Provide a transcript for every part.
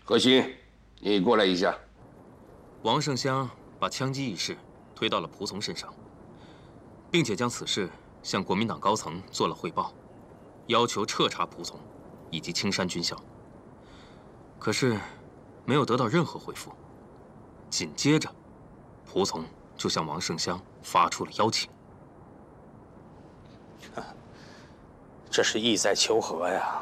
何心，你过来一下。 王胜香把枪击一事推到了仆从身上，并且将此事向国民党高层做了汇报，要求彻查仆从以及青山军校。可是，没有得到任何回复。紧接着，仆从就向王胜香发出了邀请。 这是意在求和呀。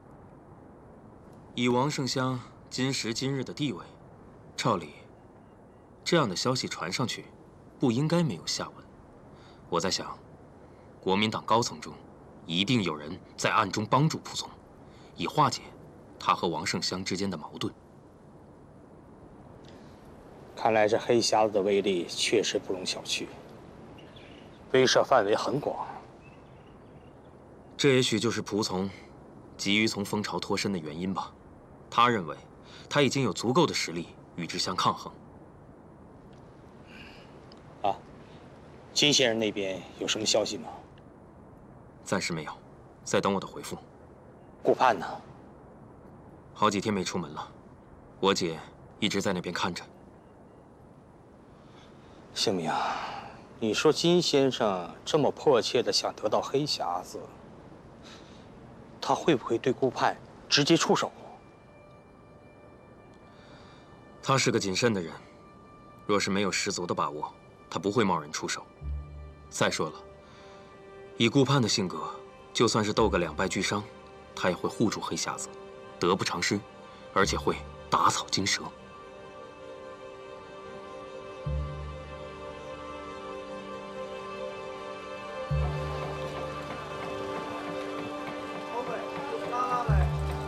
以王胜香今时今日的地位，照理，这样的消息传上去，不应该没有下文。我在想，国民党高层中，一定有人在暗中帮助仆从，以化解他和王胜香之间的矛盾。 看来这黑匣子的威力确实不容小觑，威慑范围很广。 这也许就是仆从急于从蜂巢脱身的原因吧。他认为，他已经有足够的实力与之相抗衡。 啊，金先生那边有什么消息吗？ 暂时没有，在等我的回复。 顾盼呢？ 好几天没出门了，我姐一直在那边看着。 姓名，你说金先生这么迫切的想得到黑匣子，他会不会对顾盼直接出手？ 他是个谨慎的人，若是没有十足的把握，他不会贸然出手。再说了，以顾盼的性格，就算是斗个两败俱伤，他也会护住黑匣子，得不偿失，而且会打草惊蛇。